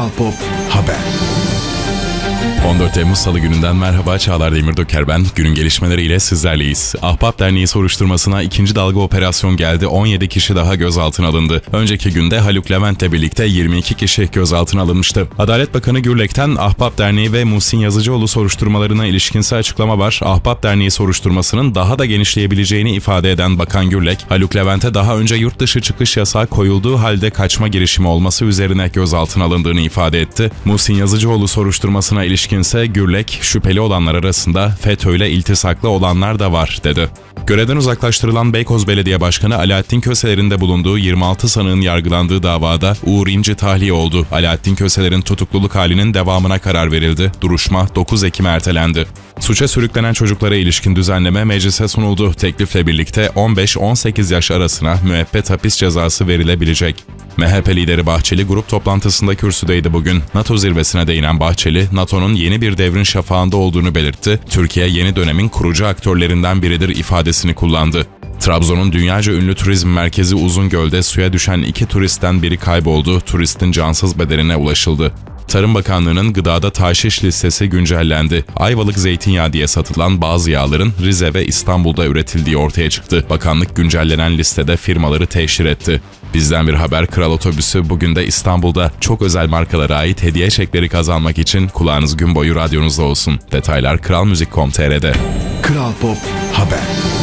Kral Pop Haber. 14 Temmuz Salı gününden merhaba, Çağlar Demirdöker ben. Günün gelişmeleriyle sizlerleyiz. Ahbap Derneği soruşturmasına ikinci dalga operasyon geldi. 17 kişi daha gözaltına alındı. Önceki günde Haluk Levent'le birlikte 22 kişi gözaltına alınmıştı. Adalet Bakanı Gürlek'ten Ahbap Derneği ve Muhsin Yazıcıoğlu soruşturmalarına ilişkinse açıklama var. Ahbap Derneği soruşturmasının daha da genişleyebileceğini ifade eden Bakan Gürlek, Haluk Levent'e daha önce yurt dışı çıkış yasağı koyulduğu halde kaçma girişimi olması üzerine gözaltına alındığını ifade etti. Muhsin Yazıcıoğlu soruşturmasına ilişkinse Gürlek, şüpheli olanlar arasında FETÖ'yle iltisaklı olanlar da var, dedi. Görevden uzaklaştırılan Beykoz Belediye Başkanı Alaaddin Köseler'in de bulunduğu 26 sanığın yargılandığı davada Uğur İnci tahliye oldu. Alaaddin Köseler'in tutukluluk halinin devamına karar verildi. Duruşma 9 Ekim'e ertelendi. Suça sürüklenen çocuklara ilişkin düzenleme meclise sunuldu. Teklifle birlikte 15-18 yaş arasına müebbet hapis cezası verilebilecek. MHP lideri Bahçeli grup toplantısında kürsüdeydi bugün. NATO zirvesine değinen Bahçeli, NATO'nun yeni bir devrin şafağında olduğunu belirtti. Türkiye yeni dönemin kurucu aktörlerinden biridir ifadesini kullandı. Trabzon'un dünyaca ünlü turizm merkezi Uzungöl'de suya düşen 2 turistten biri kayboldu. Turistin cansız bedenine ulaşıldı. Tarım Bakanlığı'nın gıdada taşiş listesi güncellendi. Ayvalık zeytinyağı diye satılan bazı yağların Rize ve İstanbul'da üretildiği ortaya çıktı. Bakanlık güncellenen listede firmaları teşhir etti. Bizden bir haber, Kral Otobüsü bugün de İstanbul'da çok özel markalara ait hediye çekleri kazanmak için kulağınız gün boyu radyonuzda olsun. Detaylar kralmuzik.com.tr'de. Kral Pop Haber.